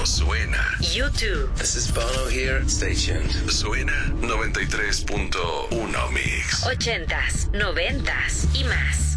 suena. YouTube. This is Bono here. Stay tuned. Suena 93.1 Mix. 80s, 90s y más.